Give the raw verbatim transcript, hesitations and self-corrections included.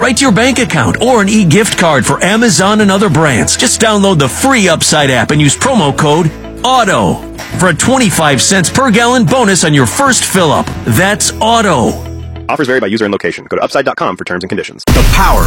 right to your bank account or an e-gift card for Amazon and other brands. Just download the free Upside app and use promo code AUTO for a twenty-five cents per gallon bonus on your first fill-up. That's AUTO. Offers vary by user and location. Go to upside dot com for terms and conditions. The power